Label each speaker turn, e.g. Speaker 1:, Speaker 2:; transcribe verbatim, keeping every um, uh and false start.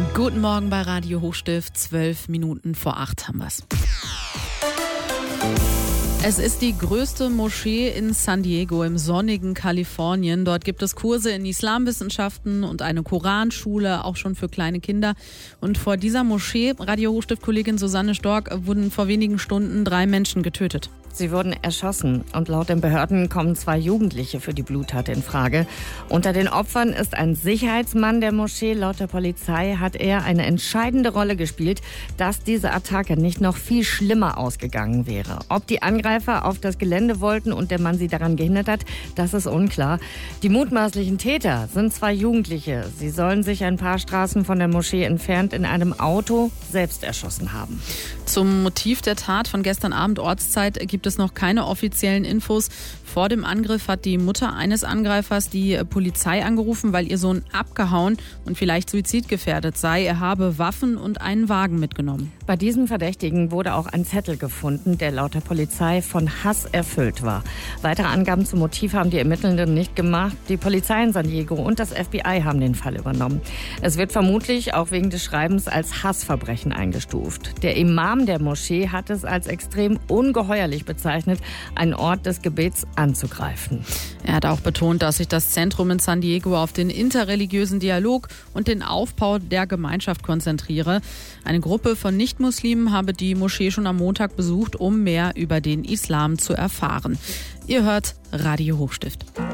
Speaker 1: Guten Morgen bei Radio Hochstift, zwölf Minuten vor acht haben wir's. Es ist die größte Moschee in San Diego im sonnigen Kalifornien. Dort gibt es Kurse in Islamwissenschaften und eine Koranschule, auch schon für kleine Kinder. Und vor dieser Moschee, Radio Hochstift-Kollegin Susanne Stork, wurden vor wenigen Stunden drei Menschen getötet.
Speaker 2: Sie wurden erschossen und laut den Behörden kommen zwei Jugendliche für die Bluttat in Frage. Unter den Opfern ist ein Sicherheitsmann der Moschee. Laut der Polizei hat er eine entscheidende Rolle gespielt, dass diese Attacke nicht noch viel schlimmer ausgegangen wäre. Ob die Angreifer auf das Gelände wollten und der Mann sie daran gehindert hat, das ist unklar. Die mutmaßlichen Täter sind zwei Jugendliche. Sie sollen sich ein paar Straßen von der Moschee entfernt in einem Auto selbst erschossen haben.
Speaker 1: Zum Motiv der Tat von gestern Abend Ortszeit gibt es noch keine offiziellen Infos. Vor dem Angriff hat die Mutter eines Angreifers die Polizei angerufen, weil ihr Sohn abgehauen und vielleicht suizidgefährdet sei. Er habe Waffen und einen Wagen mitgenommen.
Speaker 2: Bei diesem Verdächtigen wurde auch ein Zettel gefunden, der laut der Polizei von Hass erfüllt war. Weitere Angaben zum Motiv haben die Ermittelnden nicht gemacht. Die Polizei in San Diego und das F B I haben den Fall übernommen. Es wird vermutlich auch wegen des Schreibens als Hassverbrechen eingestuft. Der Imam der Moschee hat es als extrem ungeheuerlich bezeichnet, einen Ort des Gebets anzugreifen.
Speaker 1: Er hat auch betont, dass sich das Zentrum in San Diego auf den interreligiösen Dialog und den Aufbau der Gemeinschaft konzentriere. Eine Gruppe von Nichtmuslimen habe die Moschee schon am Montag besucht, um mehr über den Islam zu erfahren. Ihr hört Radio Hochstift.